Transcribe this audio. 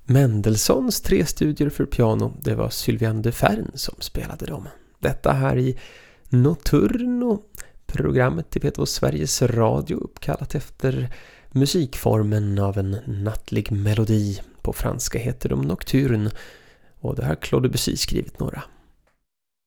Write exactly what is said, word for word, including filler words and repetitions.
Mendelssohns tre studier för piano, det var Sylviane de Fern som spelade dem. Detta här i Notturno, programmet i P två Sveriges Radio uppkallat efter musikformen av en nattlig melodi. På franska heter de Nocturne och det har Claude Debussy skrivit några.